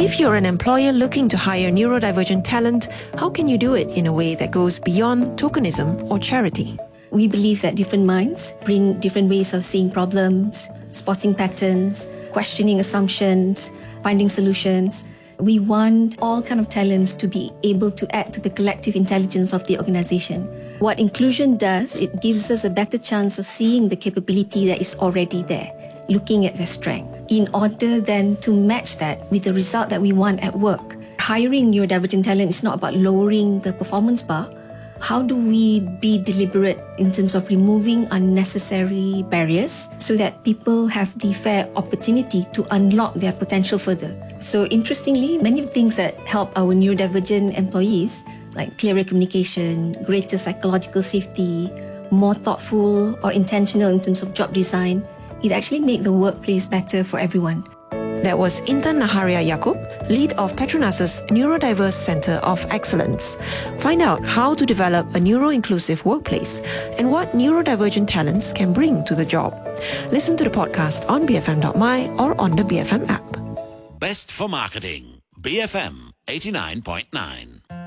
If you're an employer looking to hire neurodivergent talent, how can you do it in a way that goes beyond tokenism or charity? We believe that different minds bring different ways of seeing problems, spotting patterns, questioning assumptions, finding solutions. We want all kind of talents to be able to add to the collective intelligence of the organization. What inclusion does, it gives us a better chance of seeing the capability that is already there, looking at their strength, in order then to match that with the result that we want at work. Hiring neurodivergent talent is not about lowering the performance bar. How do we be deliberate in terms of removing unnecessary barriers so that people have the fair opportunity to unlock their potential further? So interestingly, many of the things that help our neurodivergent employees, like clearer communication, greater psychological safety, more thoughtful or intentional in terms of job design, it actually makes the workplace better for everyone. That was Intan Naharia Yaakob, lead of Petronas's Neurodiverse Centre of Excellence. Find out how to develop a neuro-inclusive workplace and what neurodivergent talents can bring to the job. Listen to the podcast on BFM.my or on the BFM app. Best for Marketing, BFM 89.9.